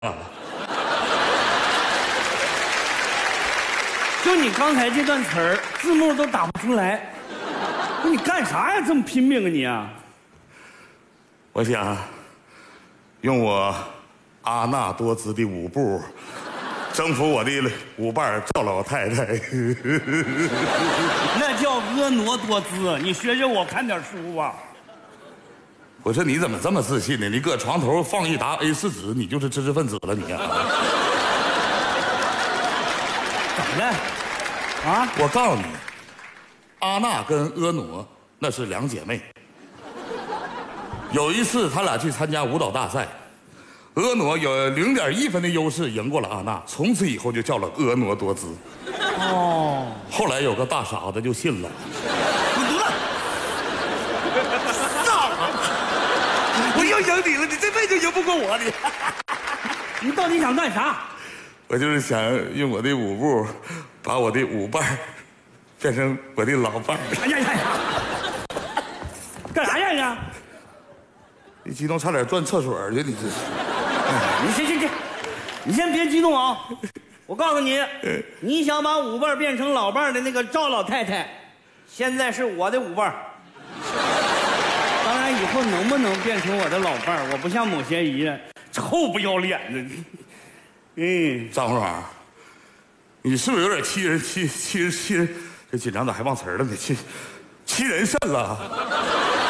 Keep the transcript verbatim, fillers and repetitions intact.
啊！ 就你刚才这段词儿，字幕都打不出来。你干啥呀？这么拼命啊你啊！ 我想用我阿纳多姿的舞步征服我的舞伴赵老太太。 那叫婀娜多姿，你学学我，看点书吧。 我说你怎么这么自信呢？你搁床头放一沓 A 四 纸，你就是知识分子了你啊！ 怎么的？啊？ 我告诉你，阿娜跟婀娜那是两姐妹。有一次他俩去参加舞蹈大赛，婀娜有零点一分的优势赢过了阿娜，从此以后就叫了婀娜多姿。 哦。 后来有个大傻子就信了。 滚犊子！ 傻了！我又赢你了，你这辈子赢不过我你。 你到底想干啥？ 我就是想用我的舞步，把我的舞伴变成我的老伴儿。 哎呀呀呀！干啥呀你？一激动差点转厕所去，你这。 你行行行，你先别激动啊！我告诉你，你想把舞伴变成老伴的那个赵老太太，现在是我的舞伴。当然，以后能不能变成我的老伴儿，我不像某些姨臭不要脸的。嗯， 张爽，你是不是有点欺人欺欺人欺人？这紧张咋还忘词儿了呢？欺欺人甚了。